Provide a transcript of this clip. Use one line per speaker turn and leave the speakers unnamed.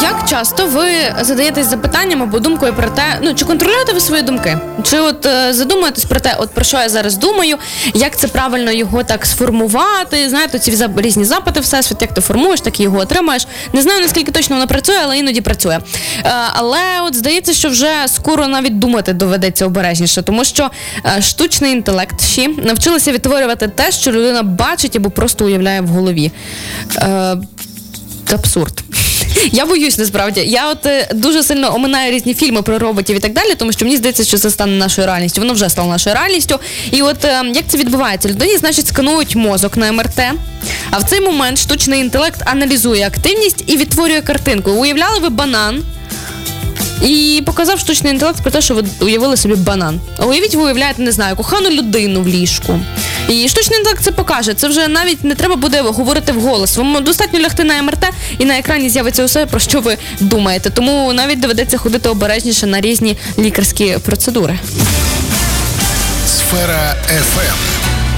Як часто ви задаєтесь запитанням або думкою про те, чи контролюєте ви свої думки? Чи задумуєтесь про те, про що я зараз думаю, як це правильно його так сформувати? Знаєте, ці різні запити всесвіт, як ти формуєш, так і його отримаєш. Не знаю, наскільки точно воно працює, але іноді працює. Але здається, що вже скоро навіть думати доведеться обережніше, тому що штучний інтелект навчилися відтворювати те, що людина бачить або просто уявляє в голові. Це абсурд. Я боюсь, насправді. Я дуже сильно оминаю різні фільми про роботів і так далі, тому що мені здається, що це стане нашою реальністю. Воно вже стало нашою реальністю. І як це відбувається? Людині, значить, сканують мозок на МРТ, а в цей момент штучний інтелект аналізує активність і відтворює картинку. Уявляли ви банан? І показав штучний інтелект про те, що ви уявили собі банан. А уявіть, ви уявляєте, не знаю, кохану людину в ліжку. І штучний інтелект це покаже. Це вже навіть не треба буде говорити вголос. Вам достатньо лягти на МРТ, і на екрані з'явиться усе, про що ви думаєте. Тому навіть доведеться ходити обережніше на різні лікарські процедури.
Сфера FM.